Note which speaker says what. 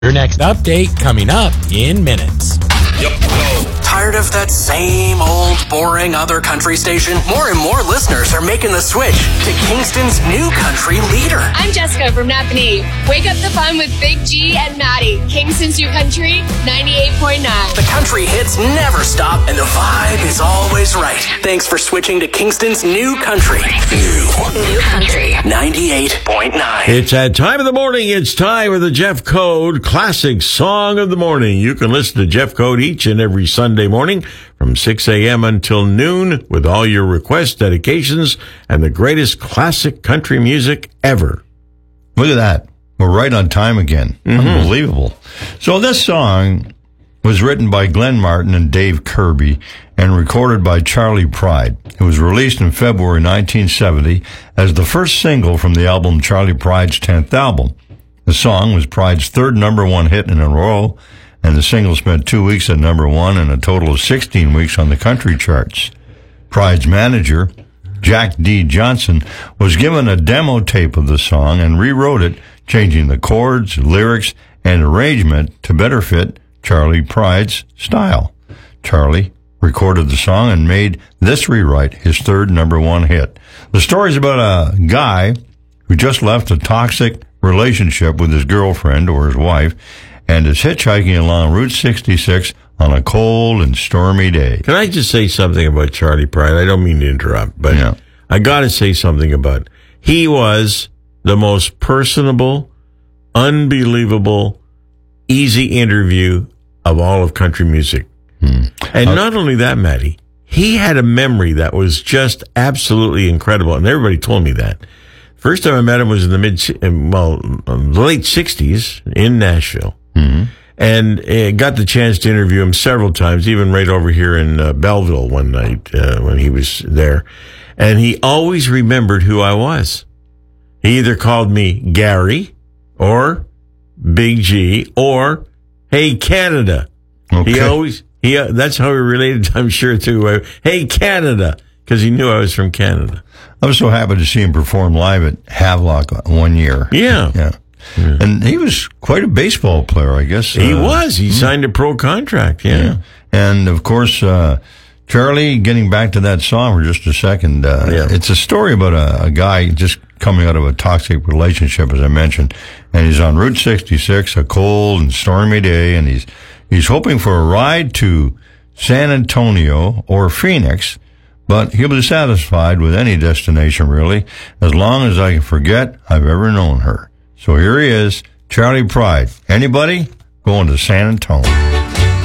Speaker 1: Your next update coming up in minutes.
Speaker 2: Yep, go.
Speaker 3: Tired of that same old, boring other country station? More and more listeners are making the switch to Kingston's new country leader.
Speaker 4: I'm Jessica from Napanee. Wake up the fun with Big G and Maddie. Kingston's new country, 98.9.
Speaker 3: The country hits never stop, and the vibe is always right. Thanks for switching to Kingston's new country. New country, 98.9.
Speaker 5: It's that time of the morning. It's time with the Jeff Code Classic Song of the Morning. You can listen to Jeff Code each and every Sunday morning from 6 a.m. until noon with all your requests, dedications, and the greatest classic country music ever.
Speaker 6: Look at that. We're right on time again. Mm-hmm. Unbelievable. So this song was written by Glenn Martin and Dave Kirby and recorded by Charlie Pride. It was released in February 1970 as the first single from the album Charlie Pride's 10th album. The song was Pride's third number one hit in a row, and the single spent 2 weeks at number one and a total of 16 weeks on the country charts. Pride's manager, Jack D. Johnson, was given a demo tape of the song and rewrote it, changing the chords, lyrics, and arrangement to better fit Charlie Pride's style. Charlie recorded the song and made this rewrite his third number one hit. The story is about a guy who just left a toxic relationship with his girlfriend or his wife and is hitchhiking along Route 66 on a cold and stormy day.
Speaker 5: Can I just say something about Charlie Pride? I don't mean to interrupt, but I got to say something about he was the most personable, unbelievable, easy interview of all of country music. And not only that, Maddie, he had a memory that was just absolutely incredible, and everybody told me that. First time I met him was in the late 60s in Nashville. Mm-hmm. And got the chance to interview him several times, even right over here in Belleville one night when he was there. And he always remembered who I was. He either called me Gary or Big G or Hey Canada. Okay. That's how he related, I'm sure, to Hey Canada, because he knew I was from Canada.
Speaker 6: I was so happy to see him perform live at Havelock 1 year.
Speaker 5: Yeah.
Speaker 6: And he was quite a baseball player, I guess.
Speaker 5: He was. He signed a pro contract, yeah.
Speaker 6: And, of course, Charlie, getting back to that song for just a second, it's a story about a guy just coming out of a toxic relationship, as I mentioned, and he's on Route 66, a cold and stormy day, and he's hoping for a ride to San Antonio or Phoenix, but he'll be satisfied with any destination, really, as long as I can forget I've ever known her. So here he is, Charlie Pride. Anybody? Going to San Antonio.